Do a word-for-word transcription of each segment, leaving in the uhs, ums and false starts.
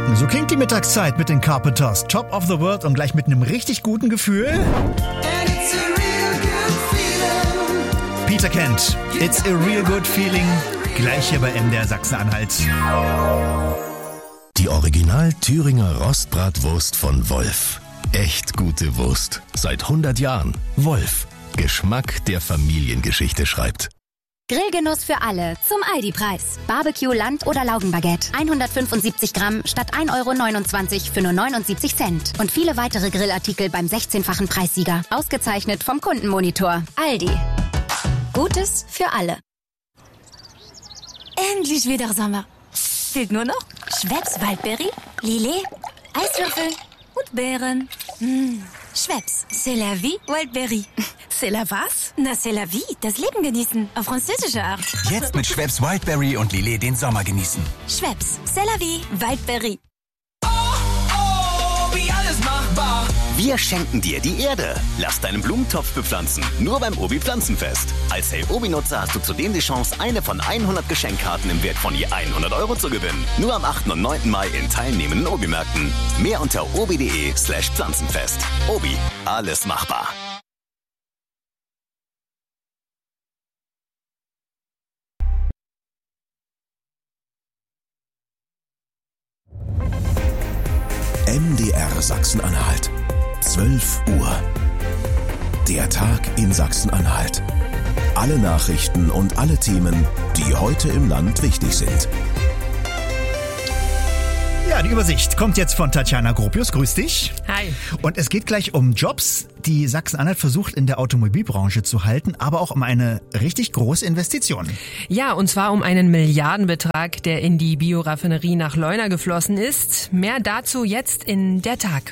So klingt die Mittagszeit mit den Carpenters. Top of the World und gleich mit einem richtig guten Gefühl. Peter Kent, It's a real good feeling. Gleich hier bei M D R Sachsen-Anhalt. Die Original Thüringer Rostbratwurst von Wolf. Echt gute Wurst. Seit hundert Jahren. Wolf. Geschmack, der Familiengeschichte schreibt. Grillgenuss für alle zum Aldi-Preis. Barbecue, Land- oder Laugenbaguette. hundertfünfundsiebzig Gramm statt ein Euro neunundzwanzig für nur neunundsiebzig Cent. Und viele weitere Grillartikel beim sechzehnfachen Preissieger. Ausgezeichnet vom Kundenmonitor. Aldi. Gutes für alle. Endlich wieder Sommer. Fehlt nur noch Schweppes Waldbeere, Lillet, Eiswürfel und Beeren. Mmh. Schweppes, c'est la vie, Wildberry. C'est la was? Na, c'est la vie, das Leben genießen, auf französische Art. Jetzt mit Schweppes Wildberry und Lillet den Sommer genießen. Schweppes, c'est la vie, Wildberry. Oh, oh, wie alles machbar. Wir schenken dir die Erde. Lass deinen Blumentopf bepflanzen. Nur beim Obi Pflanzenfest. Als Hey Obi-Nutzer hast du zudem die Chance, eine von hundert Geschenkkarten im Wert von je hundert Euro zu gewinnen. Nur am achten und neunten Mai in teilnehmenden Obi-Märkten. Mehr unter obi.de slash Pflanzenfest. Obi, alles machbar. M D R Sachsen-Anhalt. zwölf Uhr. Der Tag in Sachsen-Anhalt. Alle Nachrichten und alle Themen, die heute im Land wichtig sind. Ja, die Übersicht kommt jetzt von Tatjana Gropius. Grüß dich. Hi. Und es geht gleich um Jobs, die Sachsen-Anhalt versucht in der Automobilbranche zu halten, aber auch um eine richtig große Investition. Ja, und zwar um einen Milliardenbetrag, der in die Bioraffinerie nach Leuna geflossen ist. Mehr dazu jetzt in der Tag.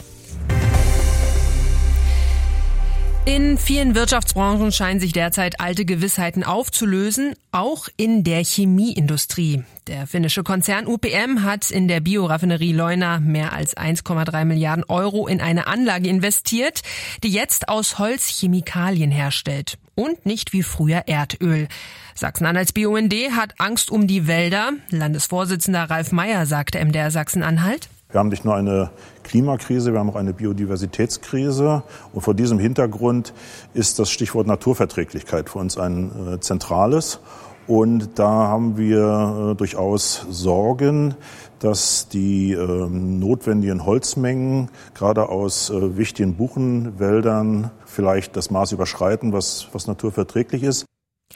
In vielen Wirtschaftsbranchen scheinen sich derzeit alte Gewissheiten aufzulösen, auch in der Chemieindustrie. Der finnische Konzern U P M hat in der Bioraffinerie Leuna mehr als eins Komma drei Milliarden Euro in eine Anlage investiert, die jetzt aus Holzchemikalien herstellt und nicht wie früher Erdöl. Sachsen-Anhalts B U N D hat Angst um die Wälder. Landesvorsitzender Ralf Meyer sagte M D R Sachsen-Anhalt: Wir haben nicht nur eine Klimakrise, wir haben auch eine Biodiversitätskrise. Und vor diesem Hintergrund ist das Stichwort Naturverträglichkeit für uns ein äh, zentrales. Und da haben wir äh, durchaus Sorgen, dass die äh, notwendigen Holzmengen gerade aus äh, wichtigen Buchenwäldern vielleicht das Maß überschreiten, was, was naturverträglich ist.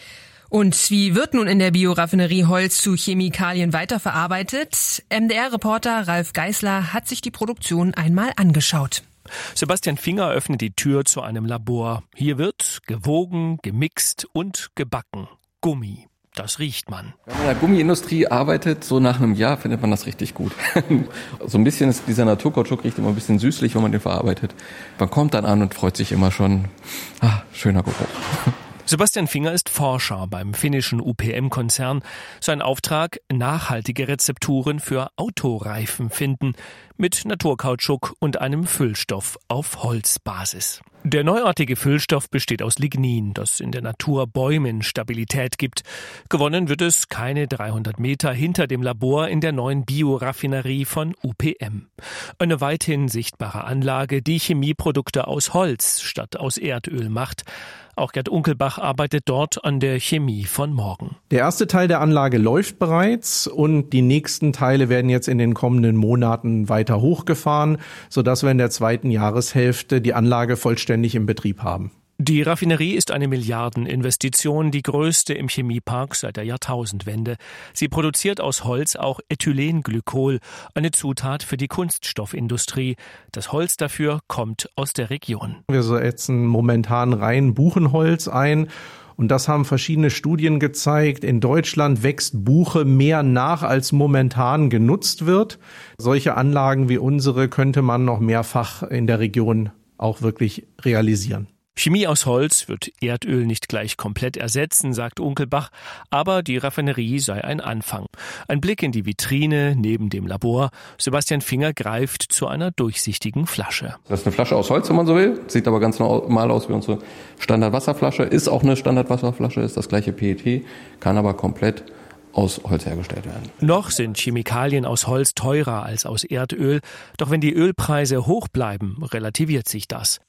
Und wie wird nun in der Bioraffinerie Holz zu Chemikalien weiterverarbeitet? M D R-Reporter Ralf Geißler hat sich die Produktion einmal angeschaut. Sebastian Finger öffnet die Tür zu einem Labor. Hier wird gewogen, gemixt und gebacken. Gummi. Das riecht man. Wenn man in der Gummiindustrie arbeitet, so nach einem Jahr findet man das richtig gut. So ein bisschen ist dieser Naturkautschuk riecht immer ein bisschen süßlich, wenn man den verarbeitet. Man kommt dann an und freut sich immer schon. Ah, schöner Geruch. Sebastian Finger ist Forscher beim finnischen U P M-Konzern. Sein Auftrag: nachhaltige Rezepturen für Autoreifen finden, mit Naturkautschuk und einem Füllstoff auf Holzbasis. Der neuartige Füllstoff besteht aus Lignin, das in der Natur Bäumen Stabilität gibt. Gewonnen wird es keine dreihundert Meter hinter dem Labor in der neuen Bioraffinerie von U P M. Eine weithin sichtbare Anlage, die Chemieprodukte aus Holz statt aus Erdöl macht. Auch Gerd Unkelbach arbeitet dort an der Chemie von morgen. Der erste Teil der Anlage läuft bereits und die nächsten Teile werden jetzt in den kommenden Monaten weiter hochgefahren, sodass wir in der zweiten Jahreshälfte die Anlage vollständig im Betrieb haben. Die Raffinerie ist eine Milliardeninvestition, die größte im Chemiepark seit der Jahrtausendwende. Sie produziert aus Holz auch Ethylenglykol, eine Zutat für die Kunststoffindustrie. Das Holz dafür kommt aus der Region. Wir setzen momentan rein Buchenholz ein. Und das haben verschiedene Studien gezeigt. In Deutschland wächst Buche mehr nach, als momentan genutzt wird. Solche Anlagen wie unsere könnte man noch mehrfach in der Region auch wirklich realisieren. Chemie aus Holz wird Erdöl nicht gleich komplett ersetzen, sagt Unkelbach, aber die Raffinerie sei ein Anfang. Ein Blick in die Vitrine neben dem Labor. Sebastian Finger greift zu einer durchsichtigen Flasche. Das ist eine Flasche aus Holz, wenn man so will. Sieht aber ganz normal aus wie unsere Standardwasserflasche. Ist auch eine Standardwasserflasche, ist das gleiche P E T, kann aber komplett aus Holz hergestellt werden. Noch sind Chemikalien aus Holz teurer als aus Erdöl, doch wenn die Ölpreise hoch bleiben, relativiert sich das.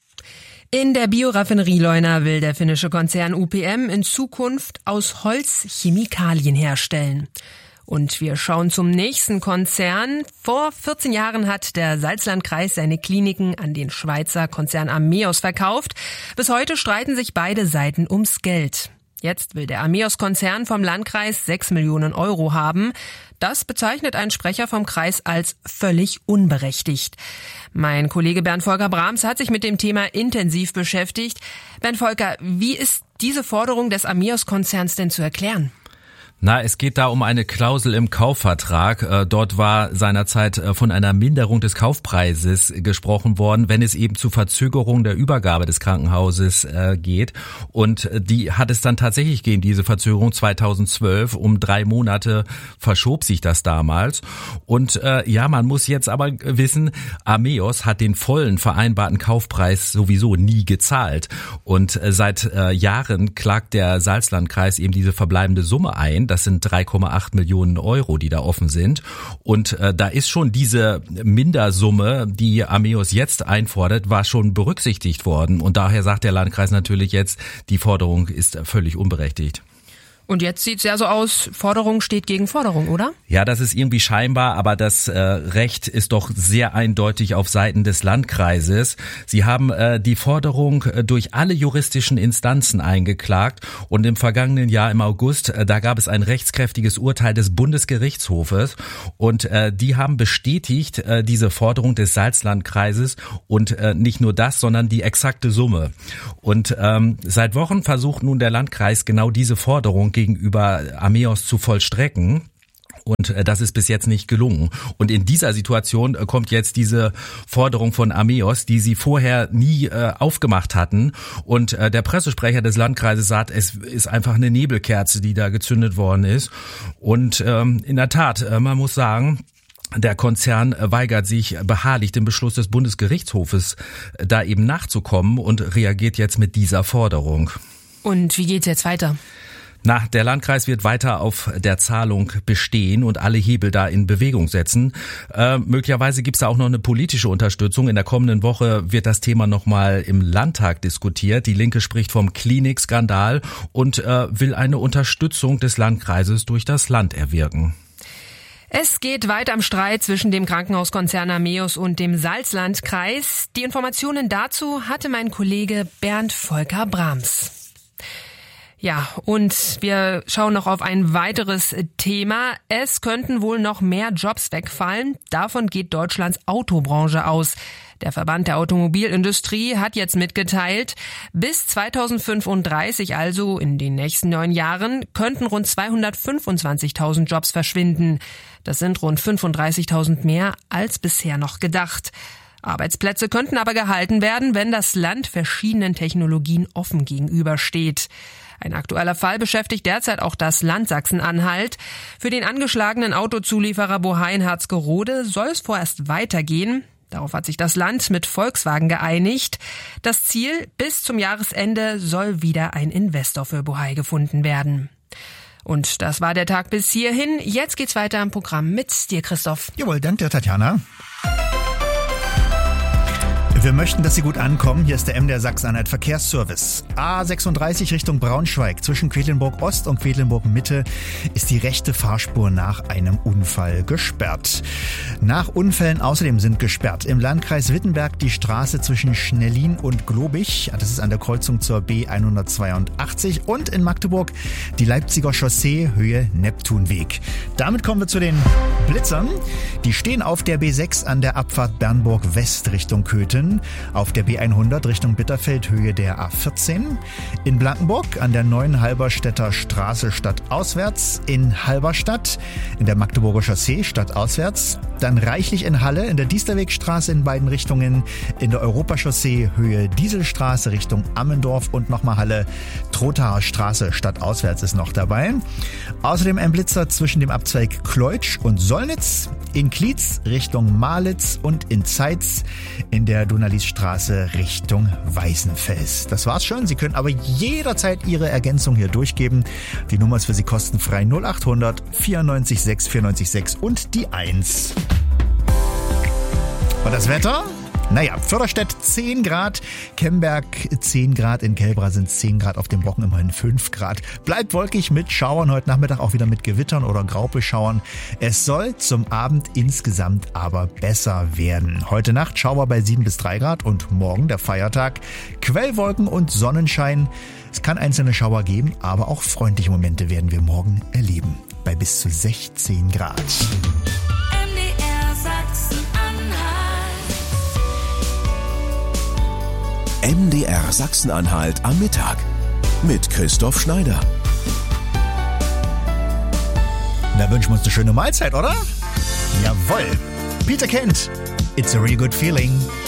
In der Bioraffinerie Leuna will der finnische Konzern U P M in Zukunft aus Holz Chemikalien herstellen. Und wir schauen zum nächsten Konzern. Vor vierzehn Jahren hat der Salzlandkreis seine Kliniken an den Schweizer Konzern Ameos verkauft. Bis heute streiten sich beide Seiten ums Geld. Jetzt will der Ameos-Konzern vom Landkreis sechs Millionen Euro haben. Das bezeichnet ein Sprecher vom Kreis als völlig unberechtigt. Mein Kollege Bernd Volker Brahms hat sich mit dem Thema intensiv beschäftigt. Bernd Volker, wie ist diese Forderung des Ameos-Konzerns denn zu erklären? Na, es geht da um eine Klausel im Kaufvertrag. Dort war seinerzeit von einer Minderung des Kaufpreises gesprochen worden, wenn es eben zu Verzögerung der Übergabe des Krankenhauses geht. Und die hat es dann tatsächlich gegeben, diese Verzögerung zweitausendzwölf. Um drei Monate verschob sich das damals. Und äh, ja, man muss jetzt aber wissen, Ameos hat den vollen vereinbarten Kaufpreis sowieso nie gezahlt. Und äh, seit äh, Jahren klagt der Salzlandkreis eben diese verbleibende Summe ein. Das sind drei Komma acht Millionen Euro, die da offen sind. Und äh, da ist schon diese Mindersumme, die Ameos jetzt einfordert, war schon berücksichtigt worden. Und daher sagt der Landkreis natürlich jetzt, die Forderung ist völlig unberechtigt. Und jetzt sieht's ja so aus, Forderung steht gegen Forderung, oder? Ja, das ist irgendwie scheinbar, aber das äh, Recht ist doch sehr eindeutig auf Seiten des Landkreises. Sie haben äh, die Forderung äh, durch alle juristischen Instanzen eingeklagt und im vergangenen Jahr im August, äh, da gab es ein rechtskräftiges Urteil des Bundesgerichtshofes und äh, die haben bestätigt äh, diese Forderung des Salzlandkreises und äh, nicht nur das, sondern die exakte Summe. Und ähm, seit Wochen versucht nun der Landkreis genau diese Forderung gegenüber Ameos zu vollstrecken. Und das ist bis jetzt nicht gelungen. Und in dieser Situation kommt jetzt diese Forderung von Ameos, die sie vorher nie äh, aufgemacht hatten. Und äh, der Pressesprecher des Landkreises sagt, es ist einfach eine Nebelkerze, die da gezündet worden ist. Und ähm, in der Tat, äh, man muss sagen, der Konzern weigert sich beharrlich, dem Beschluss des Bundesgerichtshofes da eben nachzukommen und reagiert jetzt mit dieser Forderung. Und wie geht's jetzt weiter? Na, der Landkreis wird weiter auf der Zahlung bestehen und alle Hebel da in Bewegung setzen. Äh, möglicherweise gibt's da auch noch eine politische Unterstützung. In der kommenden Woche wird das Thema nochmal im Landtag diskutiert. Die Linke spricht vom Klinikskandal und äh, will eine Unterstützung des Landkreises durch das Land erwirken. Es geht weiter am Streit zwischen dem Krankenhauskonzern Ameos und dem Salzlandkreis. Die Informationen dazu hatte mein Kollege Bernd Volker Brahms. Ja, und wir schauen noch auf ein weiteres Thema. Es könnten wohl noch mehr Jobs wegfallen. Davon geht Deutschlands Autobranche aus. Der Verband der Automobilindustrie hat jetzt mitgeteilt, bis zweitausendfünfunddreißig, also in den nächsten neun Jahren, könnten rund zweihundertfünfundzwanzigtausend Jobs verschwinden. Das sind rund fünfunddreißigtausend mehr als bisher noch gedacht. Arbeitsplätze könnten aber gehalten werden, wenn das Land verschiedenen Technologien offen gegenübersteht. Ein aktueller Fall beschäftigt derzeit auch das Land Sachsen-Anhalt. Für den angeschlagenen Autozulieferer Bohai in Harzgerode soll es vorerst weitergehen. Darauf hat sich das Land mit Volkswagen geeinigt. Das Ziel, bis zum Jahresende soll wieder ein Investor für Bohai gefunden werden. Und das war der Tag bis hierhin. Jetzt geht's weiter im Programm mit dir, Christoph. Jawohl, danke, Tatjana. Wir möchten, dass Sie gut ankommen. Hier ist der M D R Sachsen-Anhalt Verkehrsservice. A sechsunddreißig Richtung Braunschweig. Zwischen Quedlinburg Ost und Quedlinburg Mitte ist die rechte Fahrspur nach einem Unfall gesperrt. Nach Unfällen außerdem sind gesperrt im Landkreis Wittenberg die Straße zwischen Schnellin und Globig. Das ist an der Kreuzung zur B hundertzweiundachtzig. Und in Magdeburg die Leipziger Chaussee Höhe Neptunweg. Damit kommen wir zu den Blitzern. Die stehen auf der B sechs an der Abfahrt Bernburg West Richtung Köthen. Auf der B hundert Richtung Bitterfeld Höhe der A vierzehn. In Blankenburg an der neuen Halberstädter Straße stadtauswärts. In Halberstadt in der Magdeburger Chaussee stadtauswärts. dann reichlich in Halle, in der Diesterwegstraße in beiden Richtungen, in der Europachaussee Höhe Dieselstraße Richtung Ammendorf und nochmal Halle, Trothaer Straße stadtauswärts ist noch dabei. Außerdem ein Blitzer zwischen dem Abzweig Kleutsch und Sollnitz, in Klietz Richtung Malitz und in Zeitz in der Donalisstraße Richtung Weißenfels. Das war's schon. Sie können aber jederzeit Ihre Ergänzung hier durchgeben. Die Nummer ist für Sie kostenfrei null acht hundert vierundneunzig sechs vierundneunzig sechs und die eins. Und das Wetter? Naja, Förderstedt zehn Grad, Kemberg zehn Grad, in Kelbra sind zehn Grad, auf dem Brocken immerhin fünf Grad. Bleibt wolkig mit Schauern, heute Nachmittag auch wieder mit Gewittern oder Graubeschauern. Es soll zum Abend insgesamt aber besser werden. Heute Nacht Schauer bei sieben bis drei Grad und morgen der Feiertag. Quellwolken und Sonnenschein. Es kann einzelne Schauer geben, aber auch freundliche Momente werden wir morgen erleben. Bei bis zu sechzehn Grad. M D R Sachsen-Anhalt am Mittag mit Christoph Schneider. Da wünschen wir uns eine schöne Mahlzeit, oder? Jawohl. Peter Kent, It's a Real Good Feeling.